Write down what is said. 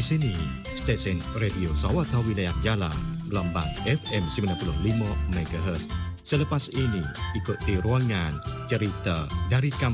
sini, stesen Radio Sawata Wilayah Jala, gelombang FM 95 MHz. Selepas ini, ikuti ruangan cerita dari kampung